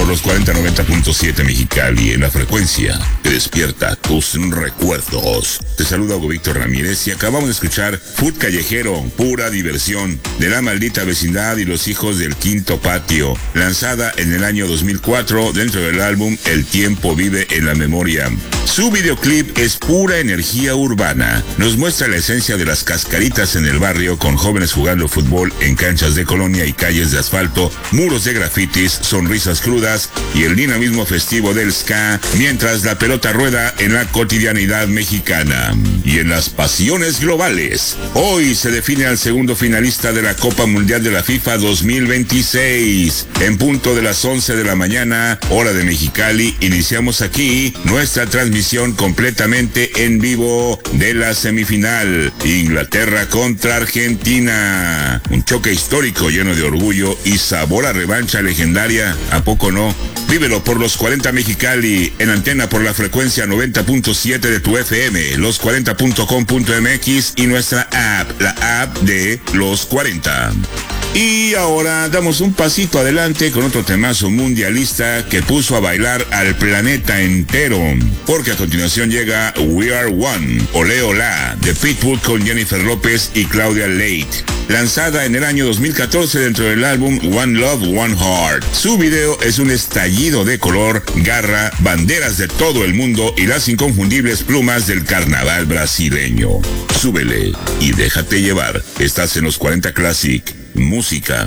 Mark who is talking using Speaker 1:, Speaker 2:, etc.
Speaker 1: los 4090.7 Mexicali en la frecuencia que despierta tus recuerdos. Te saluda Hugo Víctor Ramírez y acabamos de escuchar Food Callejero, pura diversión, de La Maldita Vecindad y Los Hijos del Quinto Patio, lanzada en el año 2004 dentro del álbum El Tiempo Vive en la Memoria. Su videoclip es pura energía urbana. Nos muestra la esencia de las cascaritas en el barrio con jóvenes jugando fútbol en canchas de colonia y calles de asfalto, muros de grafitis, sonrisas crudas y el dinamismo festivo del ska, mientras la pelota rueda en la cotidianidad mexicana. Y en las pasiones globales, hoy se define al segundo finalista de la Copa Mundial de la FIFA 2026. En punto de las 11 de la mañana, hora de Mexicali, iniciamos aquí nuestra transmisión completamente en vivo de la semifinal. Inglaterra contra Argentina. Un choque histórico lleno de orgullo y sabor a revancha legendaria. ¿A poco no? Vívelo por los 40 Mexicali, en antena por la frecuencia 90.7 de tu FM, los40.com.mx y nuestra app, la app de Los 40. Y ahora damos un pasito adelante con otro temazo mundialista que puso a bailar al planeta entero, porque a continuación llega We Are One, Olé Olá, de Pitbull con Jennifer López y Claudia Leight, lanzada en el año 2014 dentro del álbum One Love, One Heart. Su video es un estallido de color, garra, banderas de todo el mundo y las inconfundibles plumas del carnaval brasileño. Súbele y déjate llevar. Estás en los 40 Classic. Música